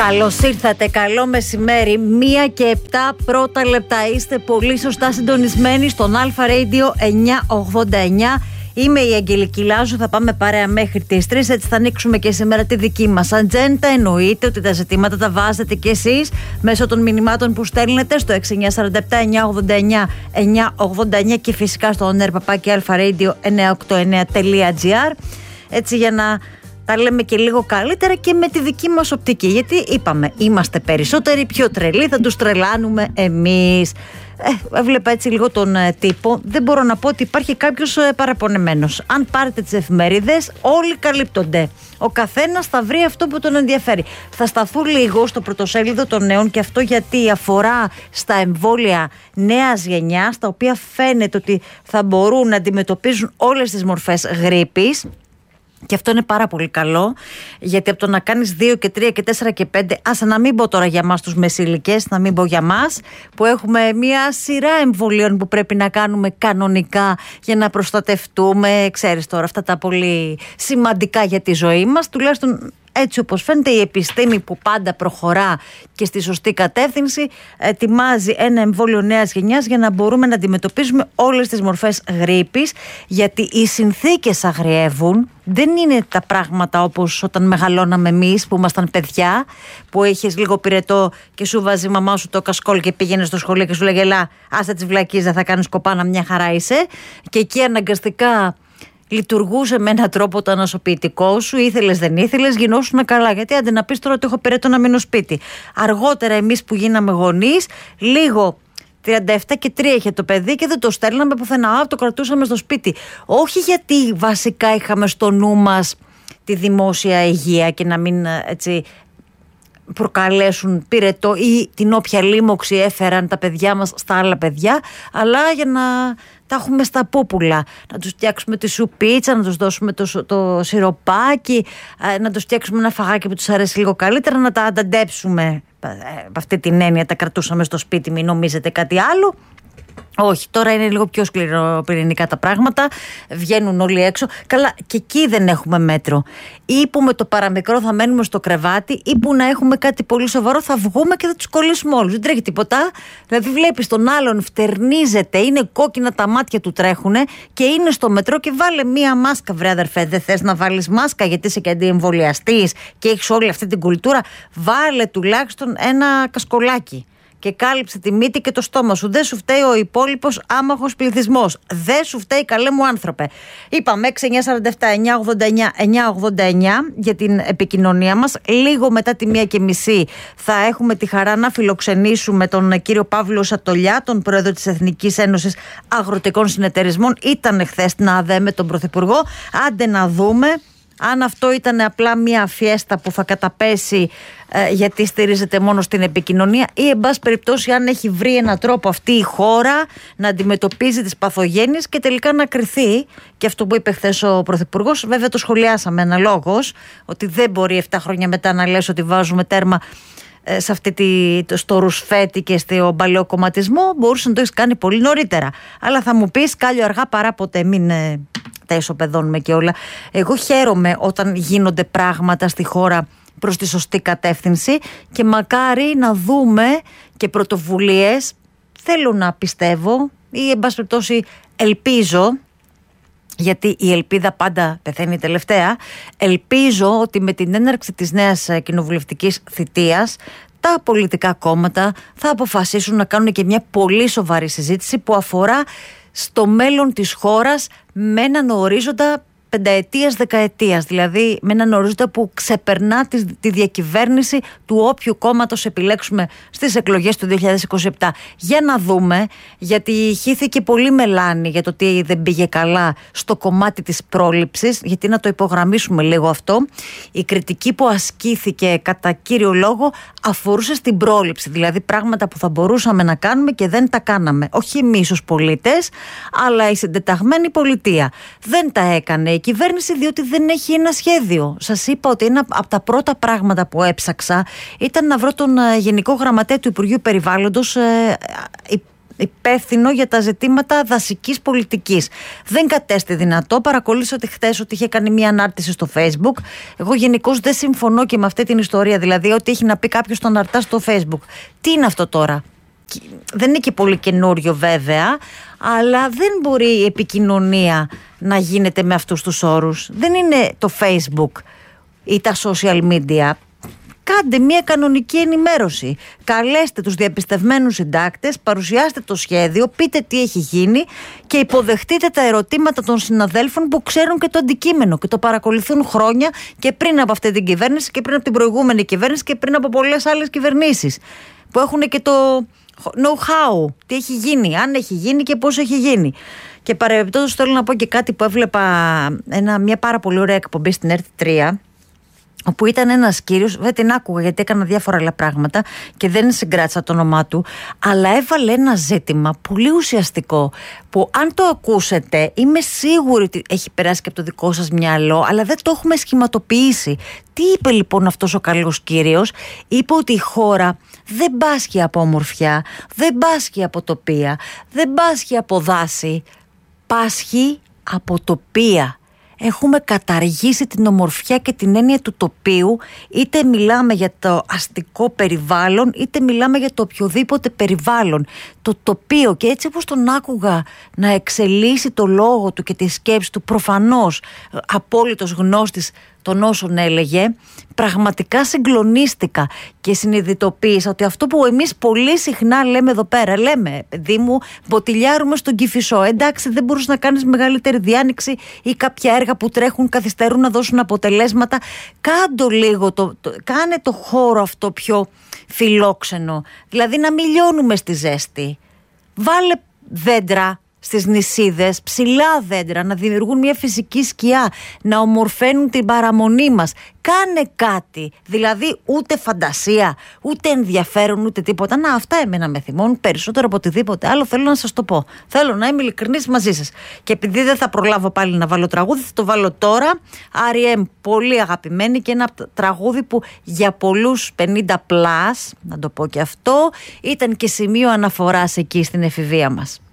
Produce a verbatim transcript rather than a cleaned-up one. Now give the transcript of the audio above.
Καλώς ήρθατε, καλό μεσημέρι. Μία και επτά πρώτα λεπτά. Είστε πολύ σωστά συντονισμένοι στον Αλφα Radio εννιακόσια ογδόντα εννιά. Είμαι η Αγγελική Λάζου, θα πάμε παρέα μέχρι τις τρεις. Έτσι θα ανοίξουμε και σήμερα τη δική μας ατζέντα. Εννοείται ότι τα ζητήματα τα βάζετε κι εσείς μέσω των μηνυμάτων που στέλνετε στο έξι εννιά τέσσερα επτά εννιακόσια ογδόντα εννιά εννιακόσια ογδόντα εννιά και φυσικά στο ονέρ παπάκι αλφα-radio εννιακόσια ογδόντα εννιά τελεία τζι άρ. Έτσι για να τα λέμε και λίγο καλύτερα και με τη δική μας οπτική. Γιατί είπαμε, είμαστε περισσότεροι, πιο τρελοί, θα τους τρελάνουμε εμείς. Ε, έβλεπα έτσι λίγο τον ε, τύπο. Δεν μπορώ να πω ότι υπάρχει κάποιος ε, παραπονεμένος. Αν πάρετε τις εφημερίδες, όλοι καλύπτονται. Ο καθένας θα βρει αυτό που τον ενδιαφέρει. Θα σταθούν λίγο στο πρωτοσέλιδο των νέων, και αυτό γιατί αφορά στα εμβόλια νέας γενιάς, τα οποία φαίνεται ότι θα μπορούν να αντιμετωπίζουν όλες τις μορφές γρίπης. Και αυτό είναι πάρα πολύ καλό, γιατί από το να κάνεις δύο και τρία και τέσσερα και πέντε, άσε να μην πω τώρα για μας τους μεσήλικες, να μην πω για μας, που έχουμε μια σειρά εμβολίων που πρέπει να κάνουμε κανονικά για να προστατευτούμε, ξέρεις τώρα, αυτά τα πολύ σημαντικά για τη ζωή μας, τουλάχιστον. Έτσι όπως φαίνεται, η επιστήμη που πάντα προχωρά και στη σωστή κατεύθυνση ετοιμάζει ένα εμβόλιο νέας γενιάς για να μπορούμε να αντιμετωπίζουμε όλες τις μορφές γρίπης, γιατί οι συνθήκες αγριεύουν. Δεν είναι τα πράγματα όπως όταν μεγαλώναμε εμείς που ήμασταν παιδιά, που είχες λίγο πυρετό και σου βάζει η μαμά σου το κασκόλ και πήγαινε στο σχολείο και σου λέγε «Ελά, άσε τις βλακίες, δεν θα κάνεις κοπάνα, μια χαρά είσαι». Και εκεί αναγκαστικά λειτουργούσε με έναν τρόπο το ανοσοποιητικό σου, ήθελες δεν ήθελες, γινόσουν καλά. Γιατί άντε να πεις τώρα ότι έχω πυρετό να μείνω σπίτι. Αργότερα εμείς που γίναμε γονείς, λίγο τριάντα επτά και τρία είχε το παιδί και δεν το στέλναμε πουθενά. Α, το κρατούσαμε στο σπίτι. Όχι γιατί βασικά είχαμε στο νου μας τη δημόσια υγεία και να μην έτσι προκαλέσουν πυρετό ή την όποια λίμωξη έφεραν τα παιδιά μας στα άλλα παιδιά, αλλά για να τα έχουμε στα πούπουλα, να τους φτιάξουμε τη σουπίτσα, να τους δώσουμε το, το σιροπάκι, να τους φτιάξουμε ένα φαγάκι που τους αρέσει λίγο καλύτερα, να τα ανταντέψουμε. Από αυτή την έννοια τα κρατούσαμε στο σπίτι, μην νομίζετε κάτι άλλο. Όχι, τώρα είναι λίγο πιο σκληροπυρηνικά τα πράγματα. Βγαίνουν όλοι έξω. Καλά, και εκεί δεν έχουμε μέτρο. Ή που με το παραμικρό θα μένουμε στο κρεβάτι, ή που να έχουμε κάτι πολύ σοβαρό, θα βγούμε και θα τους κολλήσουμε όλους. Δεν τρέχει τίποτα. Δηλαδή, βλέπεις τον άλλον φτερνίζεται, είναι κόκκινα τα μάτια του τρέχουνε και είναι στο μετρό και βάλε μία μάσκα, βρε αδερφέ. Δεν θες να βάλεις μάσκα γιατί είσαι και αντιεμβολιαστής και έχεις όλη αυτή την κουλτούρα. Βάλε τουλάχιστον ένα κασκολάκι και κάλυψε τη μύτη και το στόμα σου. Δεν σου φταίει ο υπόλοιπος άμαχος πληθυσμός. Δεν σου φταίει, καλέ μου άνθρωπε. Είπαμε έξι εννιά τέσσερα επτά εννιακόσια ογδόντα εννιά εννιακόσια ογδόντα εννιά για την επικοινωνία μας. Λίγο μετά τη μία και μισή θα έχουμε τη χαρά να φιλοξενήσουμε τον κύριο Παύλο Σατολιά, τον πρόεδρο της Εθνικής Ένωσης Αγροτικών Συνεταιρισμών. Ήταν χθες στην ΑΔΕ με τον Πρωθυπουργό. Άντε να δούμε αν αυτό ήταν απλά μια φιέστα που θα καταπέσει ε, γιατί στηρίζεται μόνο στην επικοινωνία, ή εν πάση περιπτώσει αν έχει βρει έναν τρόπο αυτή η χώρα να αντιμετωπίζει τις παθογένειες και τελικά να κριθεί. Και αυτό που είπε χθες ο Πρωθυπουργός, βέβαια το σχολιάσαμε αναλόγως, ότι δεν μπορεί επτά χρόνια μετά να λες ότι βάζουμε τέρμα ε, σε αυτή τη, στο ρουσφέτη και στο παλαιοκομματισμό. Μπορούσε να το έχεις κάνει πολύ νωρίτερα. Αλλά θα μου πεις, κάλλιο αργά παρά ποτέ, μην ε, τα ισοπεδώνουμε και όλα. Εγώ χαίρομαι όταν γίνονται πράγματα στη χώρα προς τη σωστή κατεύθυνση και μακάρι να δούμε και πρωτοβουλίες. Θέλω να πιστεύω ή εν πάση περιπτώσει ελπίζω, γιατί η ελπίδα πάντα πεθαίνει τελευταία, ελπίζω ότι με την έναρξη της νέας κοινοβουλευτικής θητείας τα πολιτικά κόμματα θα αποφασίσουν να κάνουν και μια πολύ σοβαρή συζήτηση που αφορά στο μέλλον της χώρας με έναν ορίζοντα πενταετίας, δεκαετίας, δηλαδή με έναν ορίζοντα που ξεπερνά τη, τη διακυβέρνηση του όποιου κόμματος επιλέξουμε στις εκλογές του δύο χιλιάδες είκοσι επτά. Για να δούμε, γιατί χύθηκε πολύ μελάνη για το τι δεν πήγε καλά στο κομμάτι της πρόληψης, γιατί να το υπογραμμίσουμε λίγο αυτό. Η κριτική που ασκήθηκε κατά κύριο λόγο αφορούσε στην πρόληψη, δηλαδή πράγματα που θα μπορούσαμε να κάνουμε και δεν τα κάναμε. Όχι εμείς ως πολίτες, αλλά η συντεταγμένη πολιτεία δεν τα έκανε η κυβέρνηση, διότι δεν έχει ένα σχέδιο. Σας είπα ότι ένα από τα πρώτα πράγματα που έψαξα ήταν να βρω τον Γενικό Γραμματέα του Υπουργείου Περιβάλλοντος ε, υπεύθυνο για τα ζητήματα δασικής πολιτικής. Δεν κατέστη δυνατό. Παρακολούθησα ότι χθες ότι είχε κάνει μια ανάρτηση στο Facebook. Εγώ γενικώς δεν συμφωνώ και με αυτή την ιστορία, δηλαδή ότι έχει να πει κάποιος τον αρτά στο Facebook. Τι είναι αυτό τώρα? Δεν είναι και πολύ καινούριο βέβαια, αλλά δεν μπορεί η επικοινωνία να γίνεται με αυτούς τους όρους. Δεν είναι το Facebook ή τα social media. Κάντε μια κανονική ενημέρωση. Καλέστε τους διαπιστευμένους συντάκτες, παρουσιάστε το σχέδιο, πείτε τι έχει γίνει και υποδεχτείτε τα ερωτήματα των συναδέλφων που ξέρουν και το αντικείμενο και το παρακολουθούν χρόνια και πριν από αυτή την κυβέρνηση και πριν από την προηγούμενη κυβέρνηση και πριν από πολλές άλλες κυβερνήσεις που έχουν και το know-how, τι έχει γίνει, αν έχει γίνει και πώς έχει γίνει. Και παρεμπιπτόντως θέλω να πω και κάτι που έβλεπα, ένα, μια πάρα πολύ ωραία εκπομπή στην Ερ Τι τρία, όπου ήταν ένας κύριος, δεν την άκουγα γιατί έκανα διάφορα άλλα πράγματα και δεν συγκράτησα το όνομά του, αλλά έβαλε ένα ζήτημα πολύ ουσιαστικό που αν το ακούσετε είμαι σίγουρη ότι έχει περάσει και από το δικό σας μυαλό, αλλά δεν το έχουμε σχηματοποιήσει. Τι είπε λοιπόν αυτός ο καλός κύριος? Είπε ότι η χώρα δεν πάσχει από ομορφιά, δεν πάσχει από τοπία, δεν πάσχει από δάση, πάσχει από τοπία. Έχουμε καταργήσει την ομορφιά και την έννοια του τοπίου, είτε μιλάμε για το αστικό περιβάλλον, είτε μιλάμε για το οποιοδήποτε περιβάλλον. Το τοπίο, και έτσι όπως τον άκουγα να εξελίσσει το λόγο του και τη σκέψη του, προφανώς απόλυτος γνώστης των όσων έλεγε, πραγματικά συγκλονίστηκα και συνειδητοποίησα ότι αυτό που εμείς πολύ συχνά λέμε εδώ πέρα, λέμε παιδί μου, μποτιλιάρουμε στον Κηφισό, εντάξει δεν μπορείς να κάνεις μεγαλύτερη διάνοιξη ή κάποια έργα που τρέχουν καθυστερούν να δώσουν αποτελέσματα, κάντο λίγο, το, το, κάνε το χώρο αυτό πιο φιλόξενο, δηλαδή να μην λιώνουμε στη ζέστη, βάλε δέντρα στις νησίδες, ψηλά δέντρα, να δημιουργούν μια φυσική σκιά, να ομορφαίνουν την παραμονή μας. Κάνε κάτι, δηλαδή ούτε φαντασία, ούτε ενδιαφέρον, ούτε τίποτα. Να, αυτά εμένα με θυμώνουν περισσότερο από οτιδήποτε άλλο, θέλω να σας το πω. Θέλω να είμαι ειλικρινής μαζί σας. Και επειδή δεν θα προλάβω πάλι να βάλω τραγούδι, θα το βάλω τώρα. αρ ι εμ, πολύ αγαπημένη και ένα τραγούδι που για πολλούς πενήντα πλας, να το πω και αυτό, ήταν και σημείο αναφοράς εκεί στην εφηβεία μας.